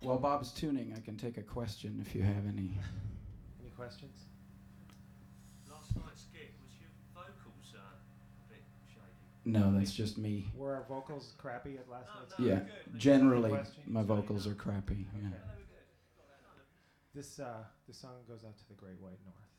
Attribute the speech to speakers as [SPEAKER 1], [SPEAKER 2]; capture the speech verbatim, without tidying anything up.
[SPEAKER 1] While Bob's tuning, I can take a question if you have any.
[SPEAKER 2] Any questions?
[SPEAKER 3] Last night's gig, was your vocals uh, a bit shady?
[SPEAKER 1] No, that's just me.
[SPEAKER 2] Were our vocals crappy at last
[SPEAKER 3] No,
[SPEAKER 2] night's
[SPEAKER 3] no.
[SPEAKER 2] gig?
[SPEAKER 1] Yeah,
[SPEAKER 3] good.
[SPEAKER 1] generally
[SPEAKER 2] Question?
[SPEAKER 1] my vocals are crappy. Yeah.
[SPEAKER 2] Okay. This uh, this song goes out to the Great White North.